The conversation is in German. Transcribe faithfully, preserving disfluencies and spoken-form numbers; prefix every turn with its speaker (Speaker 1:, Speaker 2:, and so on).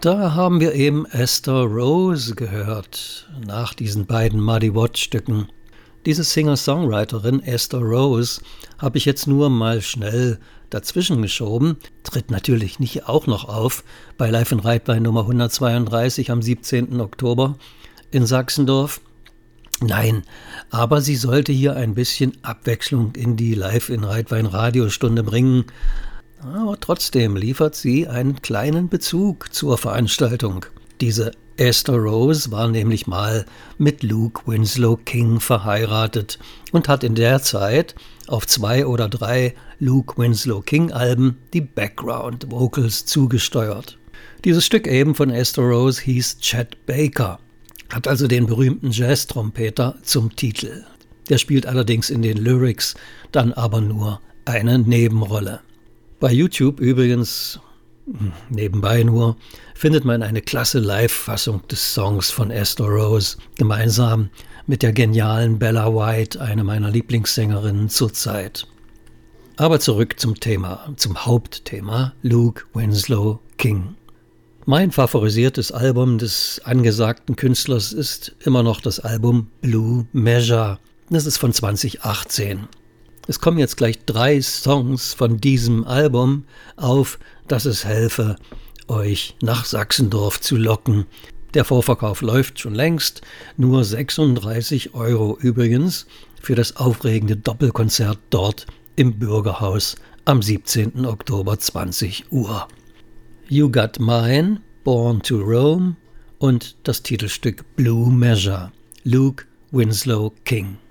Speaker 1: Da haben wir eben Esther Rose gehört, nach diesen beiden Muddy Watts-Stücken. Diese Singer-Songwriterin Esther Rose habe ich jetzt nur mal schnell dazwischen geschoben, tritt natürlich nicht auch noch auf bei Live in Reitwein Nummer hundertzweiunddreißig am siebzehnten Oktober in Sachsendorf. Nein, aber sie sollte hier ein bisschen Abwechslung in die Live in Reitwein Radiostunde bringen. Aber trotzdem liefert sie einen kleinen Bezug zur Veranstaltung. Diese Esther Rose war nämlich mal mit Luke Winslow King verheiratet und hat in der Zeit auf zwei oder drei Luke Winslow King Alben die Background Vocals zugesteuert. Dieses Stück eben von Esther Rose hieß Chet Baker, hat also den berühmten Jazz-Trompeter zum Titel. Der spielt allerdings in den Lyrics dann aber nur eine Nebenrolle. Bei YouTube übrigens, nebenbei nur, findet man eine klasse Live-Fassung des Songs von Esther Rose, gemeinsam mit der genialen Bella White, eine meiner Lieblingssängerinnen zurzeit. Aber zurück zum Thema, zum Hauptthema, Luke Winslow King. Mein favorisiertes Album des angesagten Künstlers ist immer noch das Album Blue Measure. Das ist von zwanzig achtzehn. Es kommen jetzt gleich drei Songs von diesem Album auf, dass es helfe, euch nach Sachsendorf zu locken. Der Vorverkauf läuft schon längst, nur sechsunddreißig Euro übrigens für das aufregende Doppelkonzert dort im Bürgerhaus am siebzehnten Oktober zwanzig Uhr. You Got Mine, Born to Roam und das Titelstück Blue Measure, Luke Winslow King.